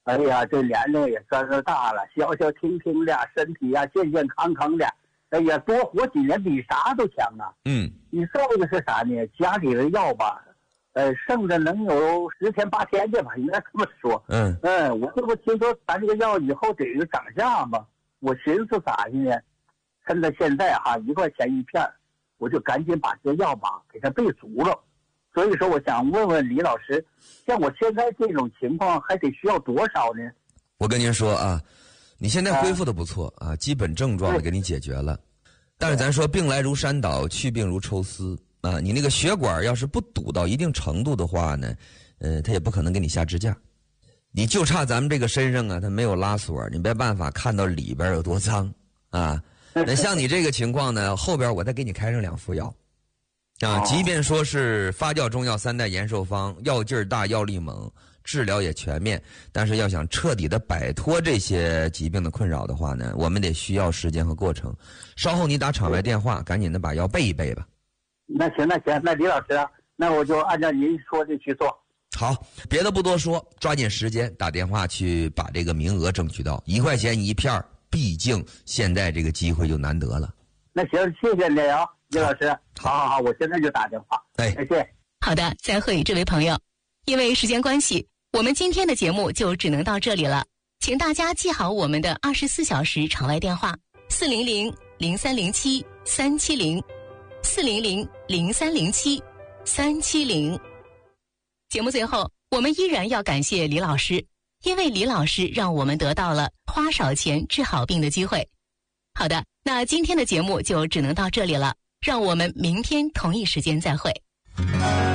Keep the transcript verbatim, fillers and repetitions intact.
哎呀，这年龄也算是大了，消消停停的，身体呀、啊、健健康康的，哎呀，多活几年比啥都强啊。 嗯， 你再一个是啥呢？家里的药吧，呃，剩的能有十天八天的吧，应该这么说。 嗯嗯，我这不听说咱这个药以后得有涨价吗？我寻思咋的呢？趁着现在哈、啊、一块钱一片，我就赶紧把这药吧给它备足了。所以说，我想问问李老师，像我现在这种情况，还得需要多少呢？ 我跟您说啊，你现在恢复的不错啊，基本症状给你解决了。但是咱说病来如山倒，去病如抽丝啊，你那个血管要是不堵到一定程度的话呢，呃，他也不可能给你下支架。你就差咱们这个身上啊，它没有拉锁，你没办法看到里边有多脏啊。那像你这个情况呢，后边我再给你开上两副药。啊，即便说是发酵中药三代延寿方，药劲儿大，药力猛，治疗也全面，但是要想彻底的摆脱这些疾病的困扰的话呢，我们得需要时间和过程。稍后你打场外电话，赶紧的把药备一备吧。 那行，那行，那李老师啊，那我就按照您说的去做。 好，别的不多说，抓紧时间打电话去把这个名额争取到，一块钱一片，毕竟现在这个机会就难得了。 那行，谢谢你啊。李老师，好好好，我现在就打电话。 哎， 再见。 好的，再会，这位朋友。因为时间关系，我们今天的节目就只能到这里了。请大家记好我们的二十四小时场外电话：四零零零三零七三七零，四零零零三零七三七零。节目最后，我们依然要感谢李老师，因为李老师让我们得到了花少钱治好病的机会。好的，那今天的节目就只能到这里了。让我们明天同一时间再会。